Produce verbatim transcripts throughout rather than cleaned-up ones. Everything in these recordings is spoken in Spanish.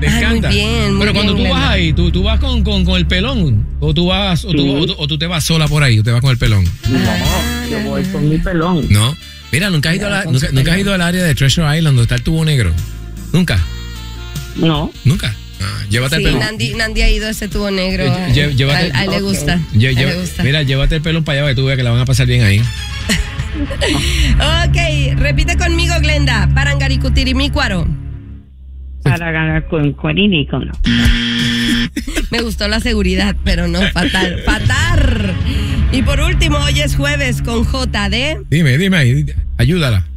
me Ay, encanta. Muy bien, muy Pero cuando bien, tú Glenda. vas ahí, ¿tú, tú vas con, con, con el pelón? ¿O tú vas o, Sí. tú, o, tú, o tú te vas sola por ahí? ¿O te vas con el pelón? No, yo voy con mi pelón. No. Mira, ¿nunca has ido, a la- con nunca, su nunca has pelón. ido al área de Treasure Island donde está el tubo negro? ¿Nunca? No. ¿Nunca? Ah, llévate Sí, el pelón. Nandy, Nandy ha ido a ese tubo negro. Eh, lle- llévate- a, a él le Ok. gusta. Lle- a él lleva- le gusta. Mira, llévate el pelón para allá para que tú veas que la van a pasar bien ahí. Ok, repite conmigo, Glenda. Parangaricutirimícuaro. Para ganar con Cuarinícono. Me gustó la seguridad, pero no, fatal. Fatal. Y por último, hoy es jueves con J D. Dime, dime ahí, ayúdala.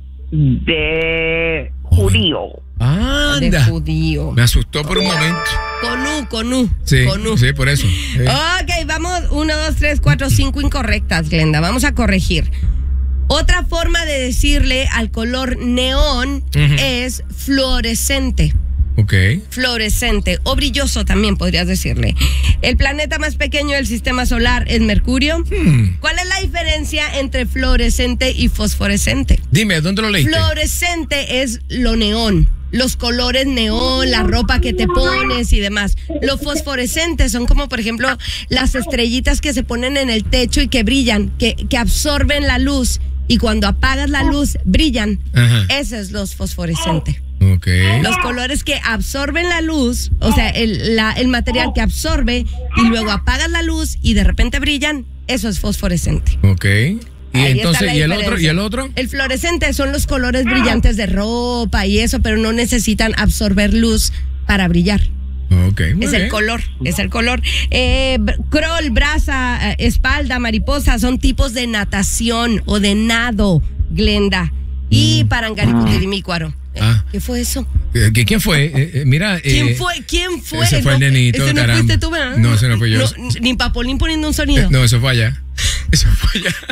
De judío. De Anda. judío. Me asustó por un momento. Con U, con U. Sí, Con U. sí, por eso. Eh, Ok, vamos. Uno, dos, tres, cuatro, cinco incorrectas, Glenda. Vamos a corregir. Otra forma de decirle al color neón Ujú. es fluorescente. Ok. Fluorescente o brilloso también podrías decirle. El planeta más pequeño del sistema solar es Mercurio. Hmm. ¿Cuál es la diferencia entre fluorescente y fosforescente? Dime, ¿dónde lo leíste? Fluorescente es lo neón, los colores neón, la ropa que te pones y demás. Los fosforescentes son como, por ejemplo, las estrellitas que se ponen en el techo y que brillan, que, que absorben la luz y cuando apagas la luz brillan. Ajá. Ese es los fosforescentes. Ok. Los colores que absorben la luz, o sea, el, la- el material que absorbe y luego apagas la luz y de repente brillan, eso es fosforescente. Ok. Y Ahí está entonces, la ¿y el otro? diferencia. ¿Y el otro? El fluorescente son los colores brillantes de ropa y eso, pero no necesitan absorber luz para brillar. Ok. muy Es bien. el color, es el color. Eh, b- crawl, braza, eh, espalda, mariposa, son tipos de natación o de nado, Glenda. Y parangaricutirimícuaro. Ah. ¿Qué fue eso? Eh, ¿qui- ¿Quién fue? Eh, eh, mira. ¿Quién eh, fue? ¿Quién fue? ese fue el No, nenito, ese no caramba. fuiste tú, ¿verdad? No, ese no fui yo. No, ni Papolín poniendo un sonido. eh, no, eso fue allá. Eso fue allá.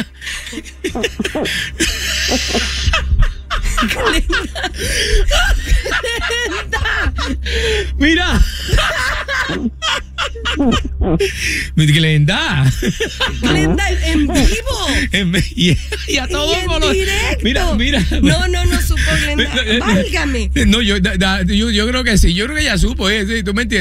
Mira. Glenda. Glenda, en vivo. En- y, y a todo Y en color. directo. Mira, mira. No, no, no supo Glenda. Válgame. No, yo, da- da- yo, yo creo que sí. Yo creo que ya supo. Eh, sí, ¿tú me entiendes?